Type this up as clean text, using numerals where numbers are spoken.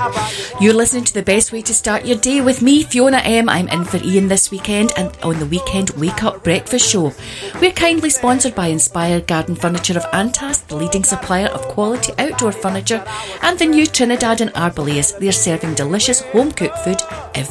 You're listening to The Best Way to Start Your Day with me, Fiona M. I'm in for Ian this weekend and on the Weekend Wake Up Breakfast Show. We're kindly sponsored by Inspired Garden Furniture of Antast, the leading supplier of quality outdoor furniture, and the new Trinidad and Arbalays. They're serving delicious home-cooked food every